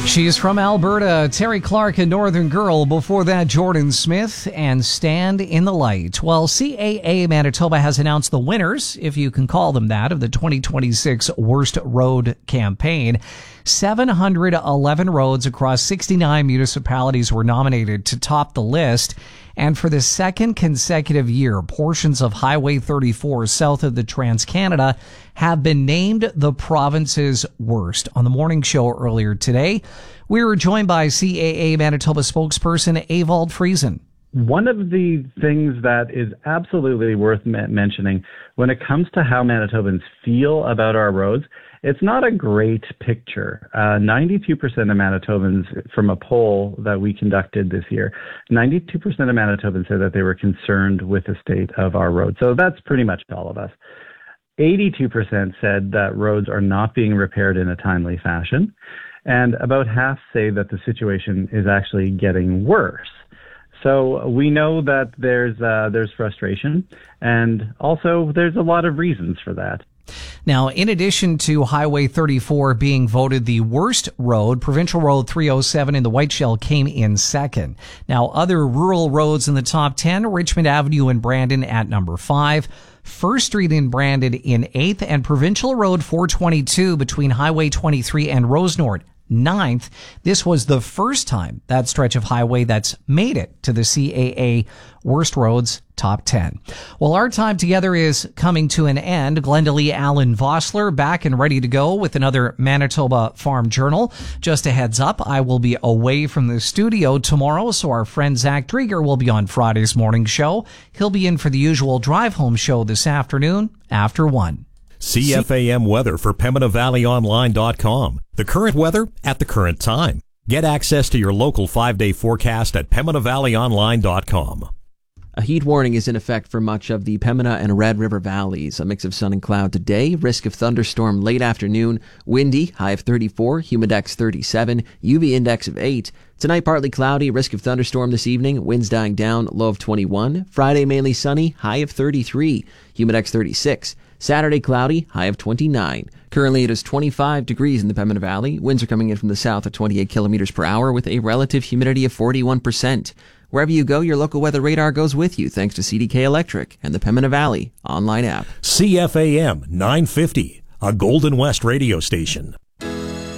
She's from Alberta, Terry Clark and Northern Girl. Before that, Jordan Smith and Stand in the Light. Well, CAA Manitoba has announced the winners, if you can call them that, of the 2026 Worst Road campaign. 711 roads across 69 municipalities were nominated to top the list. And for the second consecutive year, portions of Highway 34 south of the Trans-Canada have been named the province's worst. On the morning show earlier today, we were joined by CAA Manitoba spokesperson Ewald Friesen. One of the things that is absolutely worth mentioning when it comes to how Manitobans feel about our roads, it's not a great picture. 92% of Manitobans, from a poll that we conducted this year, 92% of Manitobans said that they were concerned with the state of our roads. So that's pretty much all of us. 82% said that roads are not being repaired in a timely fashion. And about half say that the situation is actually getting worse. So we know that there's frustration, and also there's a lot of reasons for that. Now, in addition to Highway 34 being voted the worst road, Provincial Road 307 in the Whiteshell came in second. Now, other rural roads in the top 10, Richmond Avenue in Brandon at number 5, First Street in Brandon in 8th, and Provincial Road 422 between Highway 23 and Rosenort 9th. This was the first time that stretch of highway that's made it to the CAA Worst Roads Top 10. Well, our time together is coming to an end. Glenda Lee Allen Vossler back and ready to go with another Manitoba Farm Journal. Just a heads up, I will be away from the studio tomorrow, so our friend Zach Drieger will be on Friday's morning show. He'll be in for the usual drive home show this afternoon after 1. CFAM weather for PembinaValleyOnline.com. The current weather at the current time. Get access to your local 5-day forecast at PembinaValleyOnline.com. A heat warning is in effect for much of the Pembina and Red River valleys. A mix of sun and cloud today. Risk of thunderstorm late afternoon. Windy, high of 34, humidex 37, UV index of 8. Tonight partly cloudy, risk of thunderstorm this evening. Winds dying down, low of 21. Friday mainly sunny, high of 33, humidex 36. Saturday cloudy, high of 29. Currently it is 25 degrees in the Pembina Valley. Winds are coming in from the south at 28 kilometers per hour with a relative humidity of 41%. Wherever you go, your local weather radar goes with you thanks to CDK Electric and the Pembina Valley online app. CFAM 950, a Golden West radio station.